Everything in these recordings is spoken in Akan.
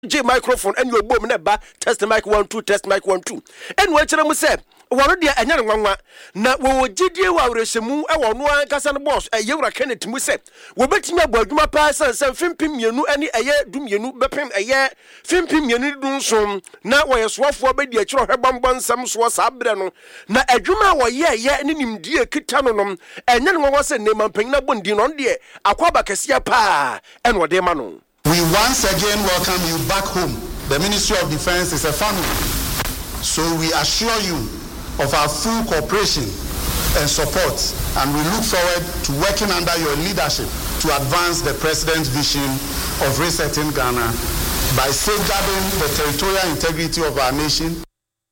J microphone and your boom neba test mic 1 2 test mic 1 2 and we chere mu say woro de anya nwanwa na wo gidie wa resemu e wo no ankasa no boss yewura Kenneth mu say wo betimi agbo adwuma pa san fimpim mienu ani eye dumienu bepem eye fimpim mienu dunsom na wo yesoafo be di akiro hwebambon nsam so sabre no na adwuma wo ye ne nimdie kita no nom enya nwanwa say ne mampanyina bondi no de akwaba kase pa en wo de ma no. We once again welcome you back home. The Ministry of Defense is a family, so we assure you of our full cooperation and support, and we look forward to working under your leadership to advance the President's vision of resetting Ghana by safeguarding the territorial integrity of our nation.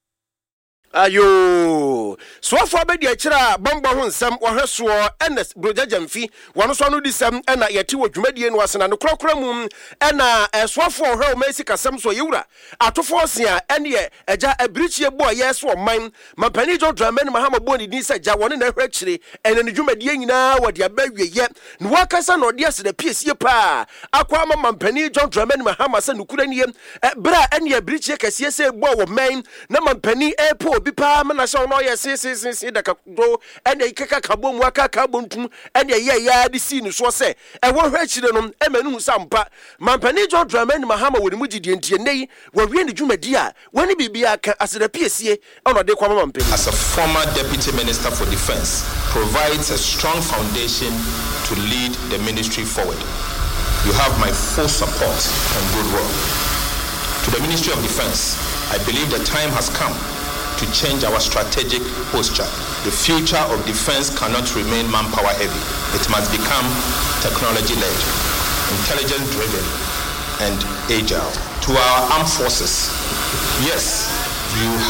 Ayo so for be dia kira bombo ho nsam ohweso ns brojajamfi wono so no disam na yeti wodwumadie no asena no krokra mu na esofo ohwe o mesi kasam so yewura atofo sia ene eja abrichie bo yeso man mapani John Dramani Mahama bo ni din se ja woni na hwe kire ene ne dwumadie nyina wode abawieye ne wakasa no de ase da piesie pa akwa mampani John Dramani Mahama se nukura nie bra ene abrichie kase se bo wo man na mampani epo bi pa mana sha no ye si da ka do ene ikeka kabo mu aka ka bontum ene ye ya di si ni so se e wo hwa kire no emanu sampa mampani John Dramani Mahama woni mugidie ntie nei wo wie ne dwumadi a woni bibia ka aseda piesie ono de kwa mampani. As a former Deputy Minister for Defense, provides a strong foundation to lead the ministry forward. You have my full support and goodwill. To the Ministry of Defense, I believe the time has come to change our strategic posture. The future of defense cannot remain manpower heavy. It must become technology-led, intelligence-driven, and agile. To our armed forces, yes, you